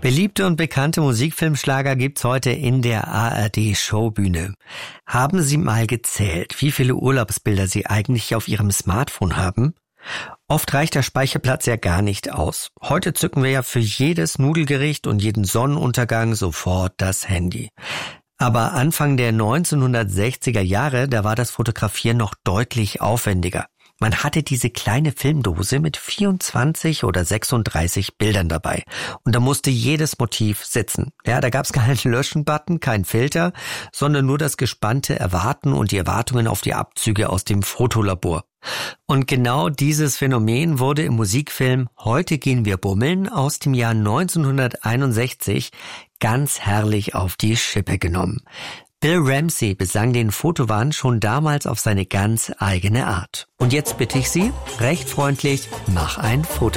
Beliebte und bekannte Musikfilmschlager gibt's heute in der ARD-Showbühne. Haben Sie mal gezählt, wie viele Urlaubsbilder Sie eigentlich auf Ihrem Smartphone haben? Oft reicht der Speicherplatz ja gar nicht aus. Heute zücken wir ja für jedes Nudelgericht und jeden Sonnenuntergang sofort das Handy. Aber Anfang der 1960er Jahre, da war das Fotografieren noch deutlich aufwendiger. Man hatte diese kleine Filmdose mit 24 oder 36 Bildern dabei. Und da musste jedes Motiv sitzen. Ja, da gab's keinen Löschen-Button, keinen Filter, sondern nur das gespannte Erwarten und die Erwartungen auf die Abzüge aus dem Fotolabor. Und genau dieses Phänomen wurde im Musikfilm Heute gehen wir bummeln aus dem Jahr 1961 ganz herrlich auf die Schippe genommen. Bill Ramsey besang den Fotowahn schon damals auf seine ganz eigene Art. Und jetzt bitte ich Sie, recht freundlich, mach ein Foto.